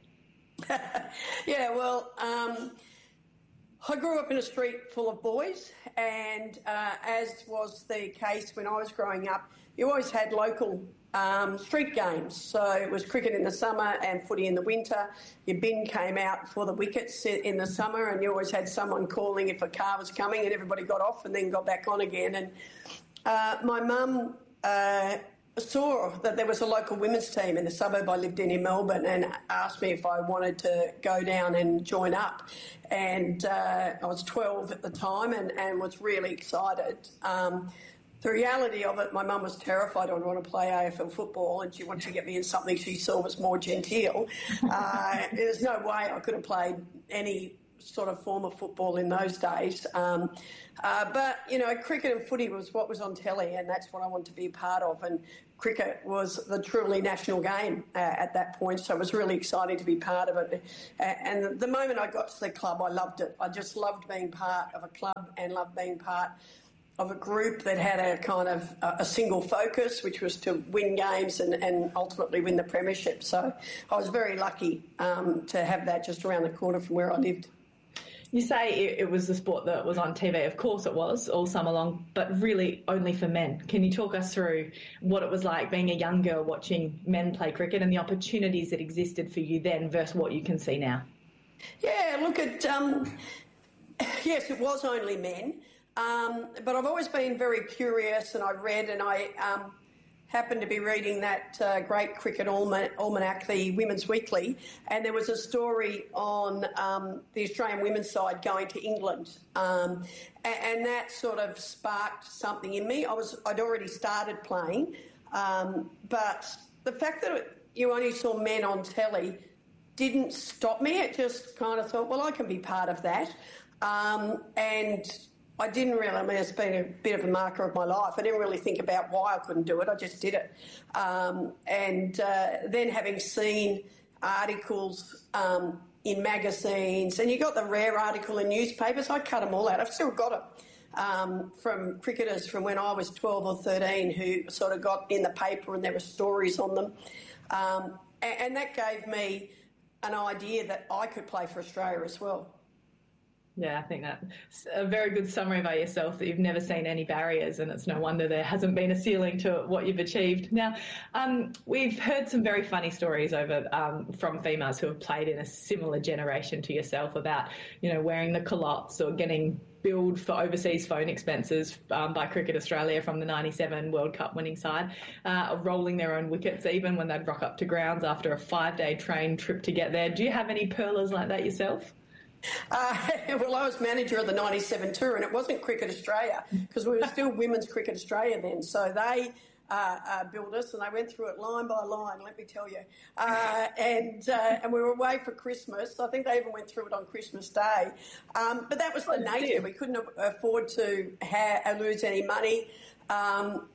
Yeah, well, um, I grew up in a street full of boys, and uh, as was the case when I was growing up, you always had local um, street games. So it was cricket in the summer and footy in the winter. Your bin came out for the wickets in the summer, and you always had someone calling if a car was coming, and everybody got off and then got back on again. And uh, my mum Uh, saw that there was a local women's team in the suburb I lived in in Melbourne, and asked me if I wanted to go down and join up. And uh, I was twelve at the time and, and was really excited. Um, the reality of it, my mum was terrified I'd want to play A F L football, and she wanted to get me in something she saw was more genteel. Uh, there's no way I could have played any sort of form of football in those days. Um, uh, but, you know, cricket and footy was what was on telly, and that's what I wanted to be a part of. And cricket was the truly national game uh, at that point, so it was really exciting to be part of it. Uh, and the moment I got to the club, I loved it. I just loved being part of a club and loved being part of a group that had a kind of a, a single focus, which was to win games and, and ultimately win the premiership. So I was very lucky um, to have that just around the corner from where I lived. You say it, it was the sport that was on T V. Of course it was, all summer long, but really only for men. Can you talk us through what it was like being a young girl watching men play cricket and the opportunities that existed for you then versus what you can see now? Yeah, look at... Um, yes, it was only men. Um, but I've always been very curious, and I read, and I um, happened to be reading that uh, great cricket alman- almanac, the Women's Weekly, and there was a story on um, the Australian women's side going to England, um, and, and that sort of sparked something in me. I was I'd already started playing, um, but the fact that it, you only saw men on telly didn't stop me. It just kind of thought, well, I can be part of that, um, and I didn't really, I mean, it's been a bit of a marker of my life. I didn't really think about why I couldn't do it. I just did it. Um, and uh, then having seen articles um, in magazines, and you got the rare article in newspapers, I cut them all out. I've still got them um, from cricketers from when I was twelve or thirteen who sort of got in the paper and there were stories on them. Um, and, and that gave me an idea that I could play for Australia as well. Yeah, I think that's a very good summary about yourself, that you've never seen any barriers, and it's no wonder there hasn't been a ceiling to what you've achieved. Now, um, we've heard some very funny stories over um, from females who have played in a similar generation to yourself about, you know, wearing the culottes or getting billed for overseas phone expenses um, by Cricket Australia from the ninety-seven World Cup winning side, uh, rolling their own wickets even when they'd rock up to grounds after a five-day train trip to get there. Do you have any pearlers like that yourself? Uh, well, I was manager of the ninety-seven tour, and it wasn't Cricket Australia because we were still Women's Cricket Australia then. So they uh, uh, billed us, and they went through it line by line, let me tell you. Uh, and uh, and we were away for Christmas. I think they even went through it on Christmas Day. Um, but that was the nature. We couldn't afford to ha- lose any money. Um,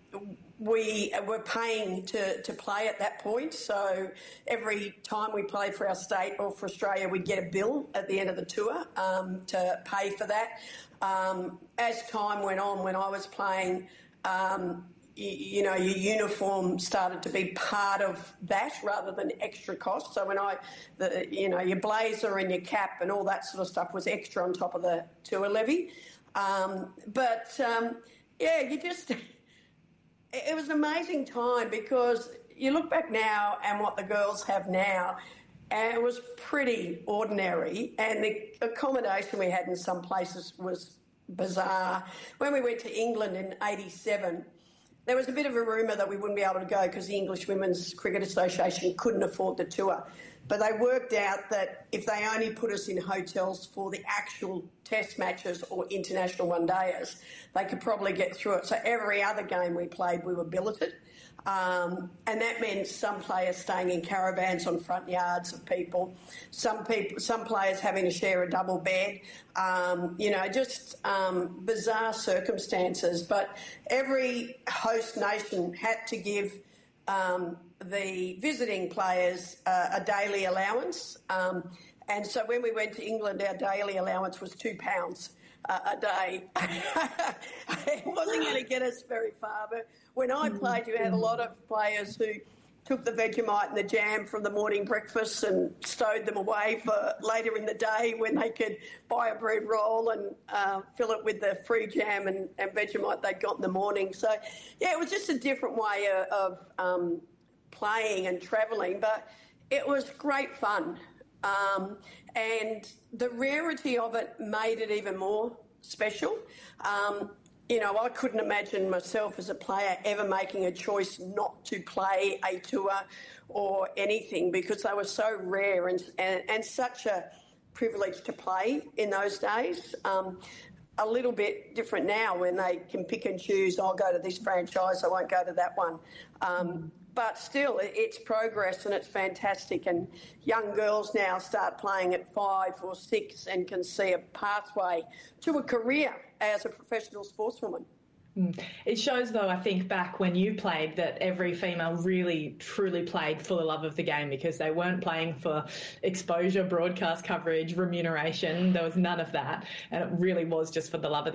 we were paying to, to play at that point, so every time we played for our state or for Australia, we'd get a bill at the end of the tour um, to pay for that. Um, as time went on, when I was playing, um, you, you know, your uniform started to be part of that rather than extra cost. So when I, the, you know, your blazer and your cap and all that sort of stuff was extra on top of the tour levy. Um, but, um, yeah, you just... It was an amazing time because you look back now and what the girls have now, and it was pretty ordinary, and the accommodation we had in some places was bizarre. When we went to England in eighty-seven, there was a bit of a rumour that we wouldn't be able to go because the English Women's Cricket Association couldn't afford the tour. But they worked out that if they only put us in hotels for the actual test matches or international one-dayers, they could probably get through it. So every other game we played, we were billeted. Um, and that meant some players staying in caravans on front yards of people, some people, some players having to share a double bed, um, you know, just um, bizarre circumstances. But every host nation had to give um, the visiting players uh, a daily allowance. Um, and so when we went to England, our daily allowance was two pounds uh, a day. It wasn't going to get us very far, but when I played, you had a lot of players who took the Vegemite and the jam from the morning breakfast and stowed them away for later in the day when they could buy a bread roll and uh, fill it with the free jam and, and Vegemite they'd got in the morning. So, yeah, it was just a different way of um, playing and travelling, but it was great fun. Um, and the rarity of it made it even more special. Um, You know, I couldn't imagine myself as a player ever making a choice not to play a tour or anything because they were so rare and, and, and such a privilege to play in those days. Um, a little bit different now when they can pick and choose. I'll go to this franchise, I won't go to that one. Um, but still, it's progress and it's fantastic. And young girls now start playing at five or six and can see a pathway to a career as a professional sportswoman. It shows, though, I think, back when you played, that every female really, truly played for the love of the game, because they weren't playing for exposure, broadcast coverage, remuneration. There was none of that. And it really was just for the love of the